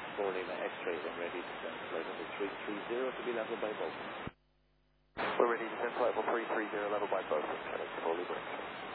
4 Lima X-ray when ready to send flight level 330 to be level by both. We're ready to send flight level 330 level by both. FedEx 4 Lima X-ray.